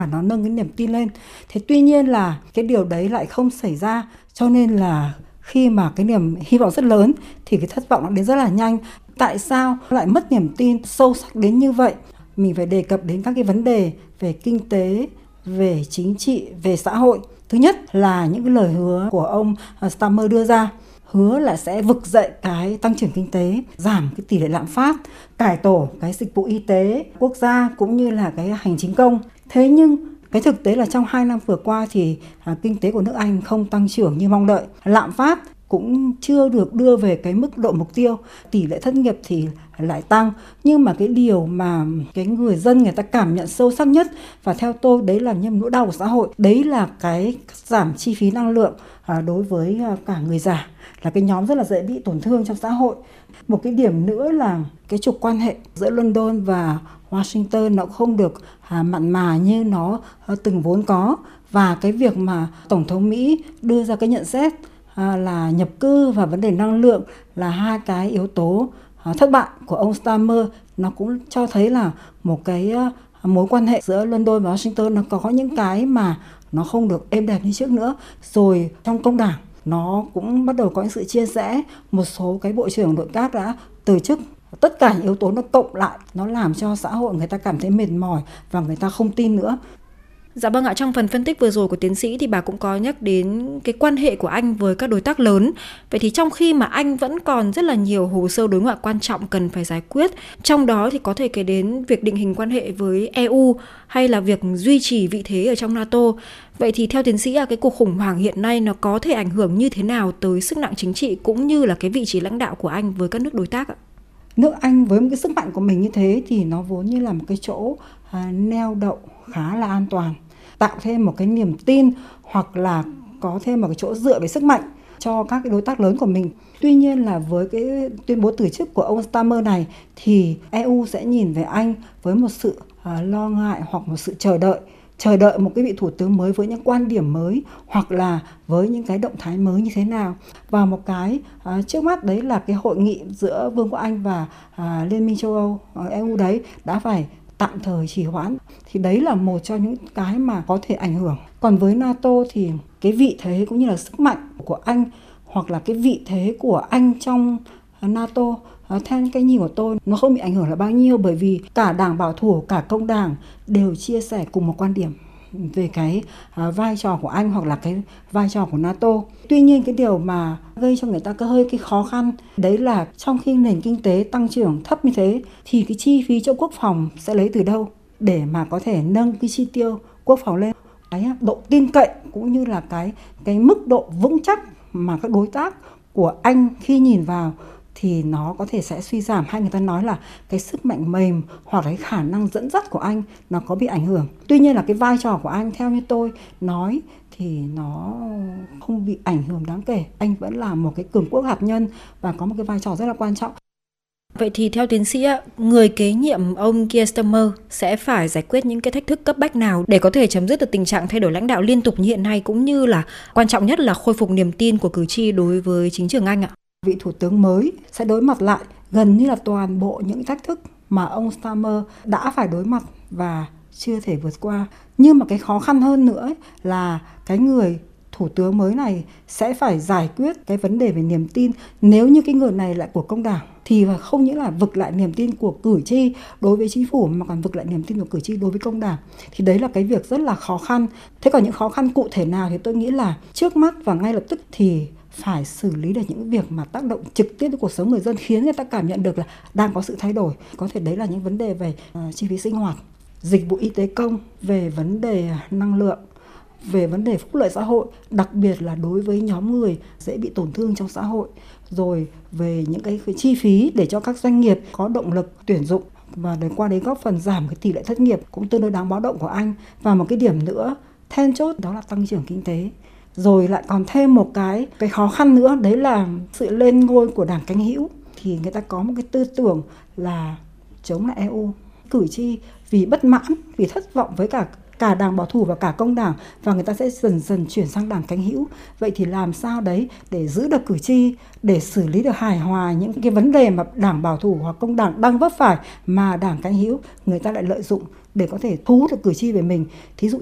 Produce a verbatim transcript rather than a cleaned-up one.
và nó nâng cái niềm tin lên. Thế tuy nhiên là cái điều đấy lại không xảy ra, cho nên là khi mà cái niềm hy vọng rất lớn thì cái thất vọng nó đến rất là nhanh. Tại sao lại mất niềm tin sâu sắc đến như vậy? Mình phải đề cập đến các cái vấn đề về kinh tế, về chính trị, về xã hội. Thứ nhất là những cái lời hứa của ông Starmer đưa ra, hứa là sẽ vực dậy cái tăng trưởng kinh tế, giảm cái tỷ lệ lạm phát, cải tổ cái dịch vụ y tế quốc gia cũng như là cái hành chính công. Thế nhưng cái thực tế là trong hai năm vừa qua thì à, kinh tế của nước Anh không tăng trưởng như mong đợi. Lạm phát cũng chưa được đưa về cái mức độ mục tiêu, tỷ lệ thất nghiệp thì lại tăng. Nhưng mà cái điều mà cái người dân người ta cảm nhận sâu sắc nhất, và theo tôi đấy là những nỗi đau của xã hội, đấy là cái giảm chi phí năng lượng à, đối với à, cả người già, là cái nhóm rất là dễ bị tổn thương trong xã hội. Một cái điểm nữa là cái trục quan hệ giữa London và Washington nó không được à, mặn mà như nó à, từng vốn có. Và cái việc mà Tổng thống Mỹ đưa ra cái nhận xét à, là nhập cư và vấn đề năng lượng là hai cái yếu tố à, thất bại của ông Starmer, nó cũng cho thấy là một cái à, mối quan hệ giữa London và Washington nó có những cái mà nó không được êm đẹp như trước nữa. Rồi trong công đảng nó cũng bắt đầu có những sự chia rẽ, một số cái bộ trưởng nội các đã từ chức. Tất cả những yếu tố nó cộng lại, nó làm cho xã hội người ta cảm thấy mệt mỏi và người ta không tin nữa. Dạ vâng ạ, trong phần phân tích vừa rồi của tiến sĩ thì bà cũng có nhắc đến cái quan hệ của Anh với các đối tác lớn. Vậy thì trong khi mà Anh vẫn còn rất là nhiều hồ sơ đối ngoại quan trọng cần phải giải quyết, trong đó thì có thể kể đến việc định hình quan hệ với e u hay là việc duy trì vị thế ở trong NATO. Vậy thì theo tiến sĩ, cái cuộc khủng hoảng hiện nay nó có thể ảnh hưởng như thế nào tới sức nặng chính trị cũng như là cái vị trí lãnh đạo của Anh với các nước đối tác ạ? Nước Anh với một cái sức mạnh của mình như thế thì nó vốn như là một cái chỗ à, neo đậu khá là an toàn, tạo thêm một cái niềm tin hoặc là có thêm một cái chỗ dựa về sức mạnh cho các cái đối tác lớn của mình. Tuy nhiên là với cái tuyên bố từ chức của ông Starmer này thì e u sẽ nhìn về Anh với một sự à, lo ngại hoặc một sự chờ đợi. Chờ đợi một cái vị thủ tướng mới với những quan điểm mới hoặc là với những cái động thái mới như thế nào. Và một cái à, trước mắt đấy là cái hội nghị giữa Vương quốc Anh và à, Liên minh châu Âu, à, e u đấy đã phải tạm thời trì hoãn. Thì đấy là một trong những cái mà có thể ảnh hưởng. Còn với NATO thì cái vị thế cũng như là sức mạnh của Anh hoặc là cái vị thế của Anh trong NATO, theo cái nhìn của tôi, nó không bị ảnh hưởng là bao nhiêu, bởi vì cả đảng bảo thủ, cả công đảng đều chia sẻ cùng một quan điểm về cái uh, vai trò của Anh hoặc là cái vai trò của NATO. Tuy nhiên cái điều mà gây cho người ta có hơi cái khó khăn đấy là trong khi nền kinh tế tăng trưởng thấp như thế thì cái chi phí cho quốc phòng sẽ lấy từ đâu để mà có thể nâng cái chi tiêu quốc phòng lên. Cái độ tin cậy cũng như là cái cái mức độ vững chắc mà các đối tác của Anh khi nhìn vào thì nó có thể sẽ suy giảm, hay người ta nói là cái sức mạnh mềm hoặc cái khả năng dẫn dắt của Anh nó có bị ảnh hưởng. Tuy nhiên là cái vai trò của Anh theo như tôi nói thì nó không bị ảnh hưởng đáng kể. Anh vẫn là một cái cường quốc hạt nhân và có một cái vai trò rất là quan trọng. Vậy thì theo tiến sĩ, người kế nhiệm ông Keir Starmer sẽ phải giải quyết những cái thách thức cấp bách nào để có thể chấm dứt được tình trạng thay đổi lãnh đạo liên tục như hiện nay, cũng như là quan trọng nhất là khôi phục niềm tin của cử tri đối với chính trường Anh ạ? Vị thủ tướng mới sẽ đối mặt lại gần như là toàn bộ những thách thức mà ông Starmer đã phải đối mặt và chưa thể vượt qua. Nhưng mà cái khó khăn hơn nữa ấy là cái người thủ tướng mới này sẽ phải giải quyết cái vấn đề về niềm tin. Nếu như cái người này lại của công đảng thì không những là vực lại niềm tin của cử tri đối với chính phủ mà còn vực lại niềm tin của cử tri đối với công đảng. Thì đấy là cái việc rất là khó khăn. Thế còn những khó khăn cụ thể nào thì tôi nghĩ là trước mắt và ngay lập tức thì phải xử lý được những việc mà tác động trực tiếp đến cuộc sống người dân, khiến người ta cảm nhận được là đang có sự thay đổi. Có thể đấy là những vấn đề về uh, chi phí sinh hoạt, dịch vụ y tế công, về vấn đề năng lượng, về vấn đề phúc lợi xã hội, đặc biệt là đối với nhóm người dễ bị tổn thương trong xã hội, rồi về những cái chi phí để cho các doanh nghiệp có động lực tuyển dụng và để qua đấy góp phần giảm cái tỷ lệ thất nghiệp cũng tương đối đáng báo động của Anh. Và một cái điểm nữa then chốt đó là tăng trưởng kinh tế. Rồi lại còn thêm một cái cái khó khăn nữa, đấy là sự lên ngôi của đảng cánh hữu. Thì người ta có một cái tư tưởng là chống lại e u. Cử tri vì bất mãn, vì thất vọng với cả cả đảng bảo thủ và cả công đảng, và người ta sẽ dần dần chuyển sang đảng cánh hữu. Vậy thì làm sao đấy để giữ được cử tri, để xử lý được hài hòa những cái vấn đề mà đảng bảo thủ hoặc công đảng đang vấp phải mà đảng cánh hữu người ta lại lợi dụng để có thể thu hút được cử tri về mình. Thí dụ